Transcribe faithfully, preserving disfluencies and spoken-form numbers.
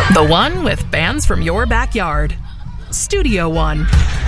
The one with bands from your backyard. Studio One.